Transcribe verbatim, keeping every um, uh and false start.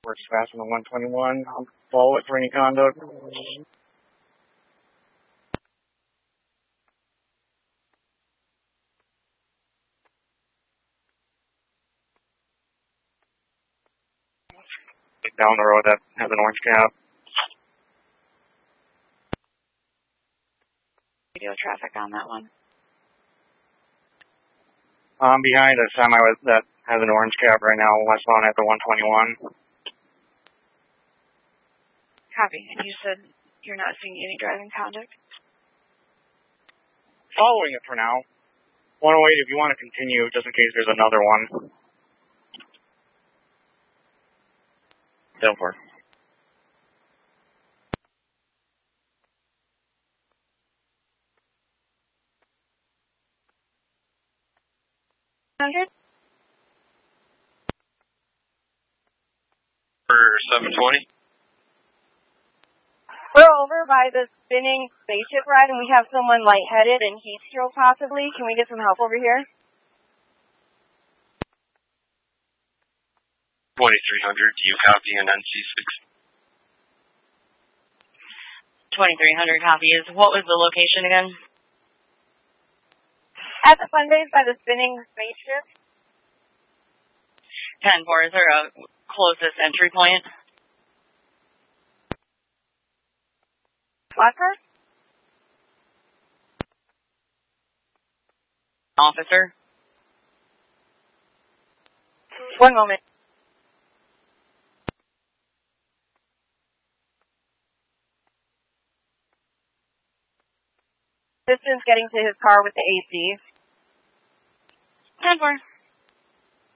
Works fast on the one twenty-one. I'll follow it for any conduct. Down the road that has an orange cap. Radio traffic on that one. I'm behind a semi that has an orange cap right now, westbound at the one twenty-one. Copy. And you said you're not seeing any driving conduct? Following it for now. one oh eight if you want to continue, just in case there's another one. Go for it. Hundred? For seven twenty? We're over by the spinning spaceship ride, and we have someone lightheaded and heat stroke possibly. Can we get some help over here? twenty-three hundred, do you copy an N C six? twenty-three hundred copy is, what was the location again? At the fun base by the spinning spaceship. ten four, is there a closest entry point? Walker? Officer? One moment. Distance getting to his car with the A C. ten four.